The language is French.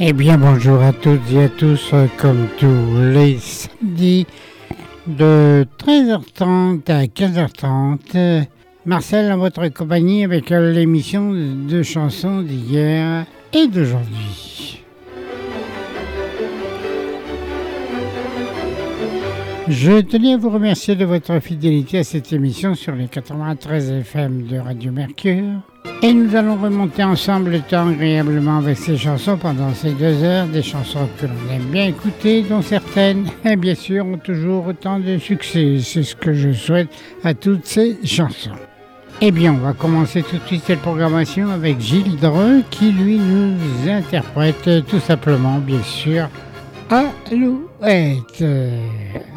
Eh bien bonjour à toutes et à tous, comme tous les samedis de 13h30 à 15h30. Marcel en votre compagnie avec l'émission de chansons d'hier et d'aujourd'hui. Je tenais à vous remercier de votre fidélité à cette émission sur les 93 FM de Radio Mercure. Et nous allons remonter ensemble le temps agréablement avec ces chansons pendant ces 2 heures, des chansons que l'on aime bien écouter, dont certaines, bien sûr, ont toujours autant de succès. C'est ce que je souhaite à toutes ces chansons. Eh bien, on va commencer tout de suite cette programmation avec Gilles Dreux, qui lui nous interprète tout simplement, bien sûr, Alouette.